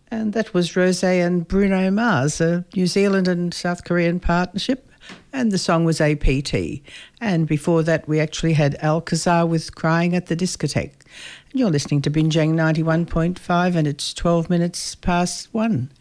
And that was Rosé and Bruno Mars, a New Zealand and South Korean partnership, and the song was APT. And before that, we actually had Alcazar with Crying at the Discotheque. And you're listening to Binjang 91.5, and it's 12 minutes past 1.